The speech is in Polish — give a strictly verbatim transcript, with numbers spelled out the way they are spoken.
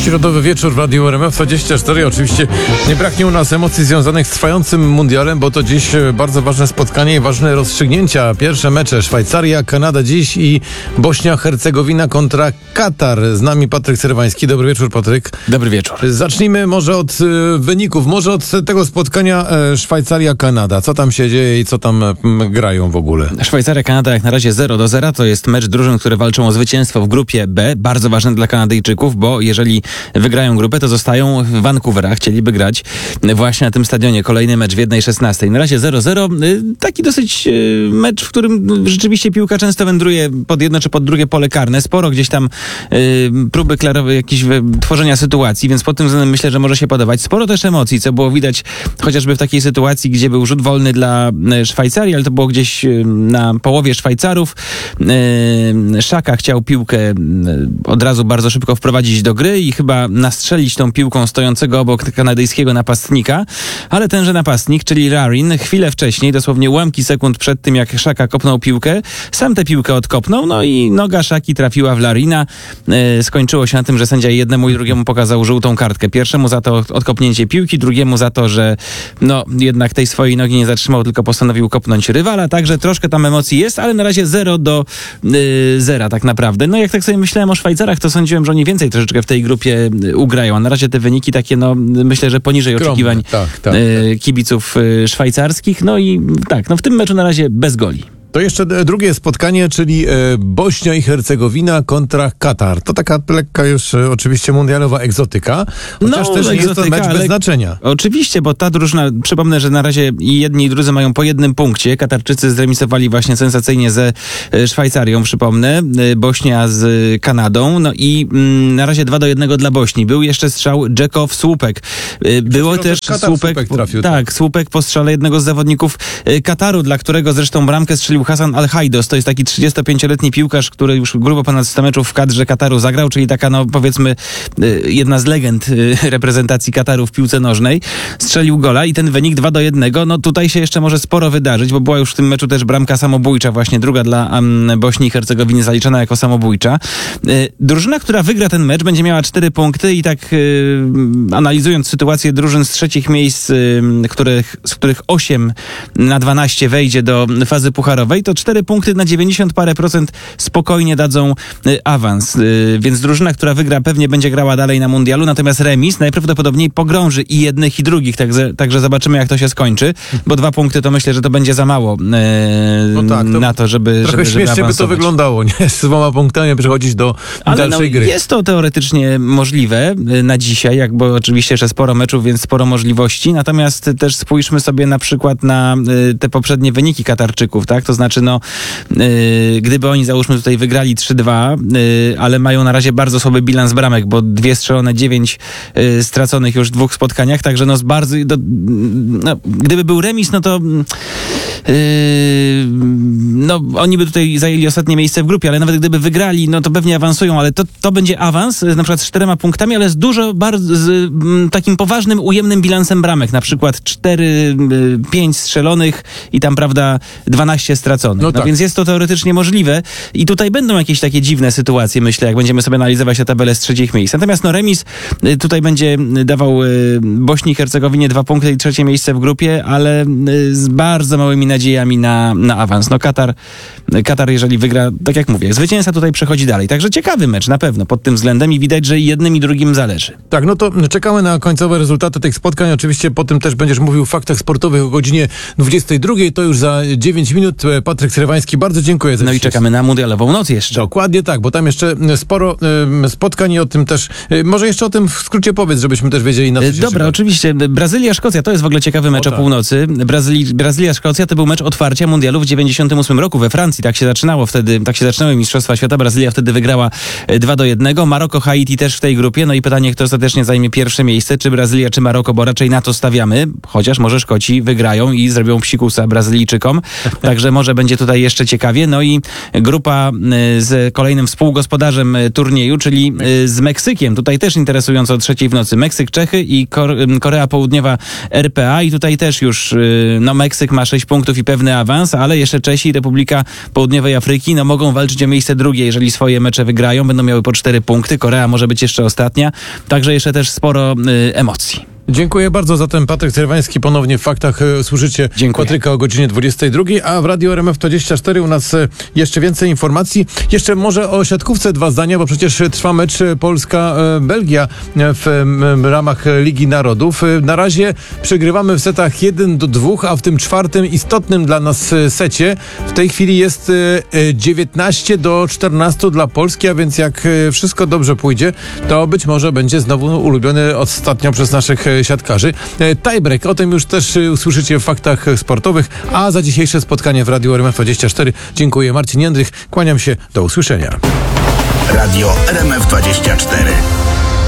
Środowy wieczór w Radiu R M F dwadzieścia cztery. Oczywiście nie braknie u nas emocji związanych z trwającym mundialem, bo to dziś bardzo ważne spotkanie i ważne rozstrzygnięcia. Pierwsze mecze: Szwajcaria, Kanada dziś i Bośnia-Hercegowina kontra Katar. Z nami Patryk Serwański. Dobry wieczór, Patryk. Dobry wieczór. Zacznijmy może od y, wyników, może od tego spotkania y, Szwajcaria-Kanada. Co tam się dzieje i co tam y, grają w ogóle? Szwajcaria-Kanada jak na razie zero do zera. To jest mecz drużyn, które walczą o zwycięstwo w grupie B. Bardzo ważny dla Kanadyjczyków, bo jeżeli wygrają grupę, to zostają w Vancouver, a chcieliby grać właśnie na tym stadionie. Kolejny mecz w jednej szesnastej. Na razie zero zero. Taki dosyć mecz, w którym rzeczywiście piłka często wędruje pod jedno czy pod drugie pole karne. Sporo gdzieś tam y, próby klarowe, jakieś tworzenia sytuacji, więc pod tym względem myślę, że może się podobać. Sporo też emocji, co było widać chociażby w takiej sytuacji, gdzie był rzut wolny dla Szwajcarii, ale to było gdzieś na połowie Szwajcarów. Y, Szaka chciał piłkę od razu bardzo szybko wprowadzić do gry i chyba nastrzelić tą piłką stojącego obok kanadyjskiego napastnika, ale tenże napastnik, czyli Larin, chwilę wcześniej, dosłownie ułamki sekund przed tym, jak Szaka kopnął piłkę, sam tę piłkę odkopnął, no i noga Szaki trafiła w Larina. E, skończyło się na tym, że sędzia jednemu i drugiemu pokazał żółtą kartkę. Pierwszemu za to odkopnięcie piłki, drugiemu za to, że no jednak tej swojej nogi nie zatrzymał, tylko postanowił kopnąć rywala, także troszkę tam emocji jest, ale na razie zero do y, zera tak naprawdę. No jak tak sobie myślałem o Szwajcarach, to sądziłem, że oni więcej troszeczkę w tej grupie ugrają, a na razie te wyniki takie, no myślę, że poniżej Skromne, oczekiwań tak, tak, y, kibiców y, szwajcarskich. No i tak, no w tym meczu na razie bez goli. To jeszcze drugie spotkanie, czyli e, Bośnia i Hercegowina kontra Katar. To taka lekka już e, oczywiście mundialowa egzotyka, chociaż no, też egzotyka, jest to mecz bez ale... znaczenia. Oczywiście, bo ta drużyna, przypomnę, że na razie i jedni i drudzy mają po jednym punkcie. Katarczycy zremisowali właśnie sensacyjnie ze e, Szwajcarią, przypomnę, e, Bośnia z e, Kanadą, no i mm, na razie dwa do jednego dla Bośni. Był jeszcze strzał Dżekow-Słupek. E, było też Katar Słupek, Słupek trafił, tak, tak, Słupek po strzale jednego z zawodników e, Kataru, dla którego zresztą bramkę strzelił Hasan Al-Hajdos. To jest taki trzydziestopięcioletni piłkarz, który już grubo ponad sto meczów w kadrze Kataru zagrał, czyli taka, no powiedzmy, jedna z legend reprezentacji Kataru w piłce nożnej. Strzelił gola i ten wynik dwa do jednego. No tutaj się jeszcze może sporo wydarzyć, bo była już w tym meczu też bramka samobójcza, właśnie druga dla um, Bośni i Hercegowiny zaliczona jako samobójcza. Drużyna, która wygra ten mecz, będzie miała cztery punkty i tak y, analizując sytuację drużyn z trzecich miejsc, y, których, z których osiem na dwanaście wejdzie do fazy pucharowej, to cztery punkty na dziewięćdziesiąt parę procent spokojnie dadzą y, awans. Y, więc drużyna, która wygra, pewnie będzie grała dalej na mundialu, natomiast remis najprawdopodobniej pogrąży i jednych i drugich, także, także zobaczymy, jak to się skończy, bo dwa punkty to myślę, że to będzie za mało y, no tak, to na to, żeby Trochę żeby, żeby śmiesznie by to wyglądało, nie? Z dwoma punktami przechodzić do Ale dalszej no, gry. Jest to teoretycznie możliwe y, na dzisiaj, jak, bo oczywiście jeszcze sporo meczów, więc sporo możliwości, natomiast też spójrzmy sobie na przykład na y, te poprzednie wyniki Katarczyków, tak? To znaczy, no, yy, gdyby oni, załóżmy, tutaj wygrali trzy dwa, yy, ale mają na razie bardzo słaby bilans bramek, bo dwie strzelone, dziewięć yy, straconych już w dwóch spotkaniach, także no z bardzo, do, no, gdyby był remis, no to yy, no, oni by tutaj zajęli ostatnie miejsce w grupie, ale nawet gdyby wygrali, no to pewnie awansują, ale to, to będzie awans, na przykład z czterema punktami, ale z dużo, bardzo, z m, takim poważnym, ujemnym bilansem bramek, na przykład cztery, pięć strzelonych i tam, prawda, dwanaście straconych. No, no tak. Więc jest to teoretycznie możliwe i tutaj będą jakieś takie dziwne sytuacje, myślę, jak będziemy sobie analizować tę tabelę z trzecich miejsc. Natomiast no remis tutaj będzie dawał Bośni i Hercegowinie dwa punkty i trzecie miejsce w grupie, ale z bardzo małymi nadziejami na, na awans. No Katar, Katar, jeżeli wygra, tak jak mówię, zwycięzca tutaj przechodzi dalej. Także ciekawy mecz na pewno pod tym względem i widać, że i jednym i drugim zależy. Tak, no to czekamy na końcowe rezultaty tych spotkań. Oczywiście po tym też będziesz mówił w faktach sportowych o godzinie dwudziestej drugiej. To już za dziewięć minut. Patryk Serwański, bardzo dziękuję za No i czekamy na mundialową noc jeszcze. Dokładnie tak, bo tam jeszcze sporo y, spotkań i o tym też, y, może jeszcze o tym w skrócie powiedz, żebyśmy też wiedzieli, na co się Dobra, czeka. oczywiście. Brazylia-Szkocja to jest w ogóle ciekawy mecz o, o tak. północy. Brazylii, Brazylia-Szkocja to był mecz otwarcia mundialu w dziewięćdziesiątym ósmym roku we Francji. Tak się zaczynało wtedy, tak się zaczynały Mistrzostwa Świata. Brazylia wtedy wygrała dwa do jednego. Maroko, Haiti też w tej grupie. No i pytanie, kto ostatecznie zajmie pierwsze miejsce, czy Brazylia, czy Maroko, bo raczej na to stawiamy, chociaż może Szkoci wygrają i zrobią psikusa Brazylijczykom. Także może będzie tutaj jeszcze ciekawie. No i grupa z kolejnym współgospodarzem turnieju, czyli z Meksykiem. Tutaj też interesująco o trzeciej w nocy. Meksyk, Czechy i Korea Południowa R P A i tutaj też już no Meksyk ma sześć punktów i pewny awans, ale jeszcze Czesi i Republika Republika Południowej Afryki, no mogą walczyć o miejsce drugie, jeżeli swoje mecze wygrają, będą miały po cztery punkty. Korea może być jeszcze ostatnia, także jeszcze też sporo y, emocji. Dziękuję bardzo. Zatem Patryk Cyrywański ponownie w Faktach. e, Słyszycie Dziękuję. Patryka o godzinie dwudziestej drugiej, a w Radiu R M F dwadzieścia cztery u nas e, jeszcze więcej informacji. Jeszcze może o siatkówce dwa zdania, bo przecież e, trwa mecz e, Polska-Belgia w em, ramach Ligi Narodów. E, Na razie przegrywamy w setach jeden do dwóch, a w tym czwartym istotnym dla nas e, secie w tej chwili jest e, e, dziewiętnaście do czternastu dla Polski, a więc jak e, wszystko dobrze pójdzie, to być może będzie znowu ulubiony ostatnio przez naszych e, siatkarzy. E, Tiebreak, o tym już też e, usłyszycie w Faktach Sportowych, a za dzisiejsze spotkanie w Radiu R M F dwadzieścia cztery dziękuję. Marcin Jędrych, kłaniam się, do usłyszenia. Radio R M F dwadzieścia cztery.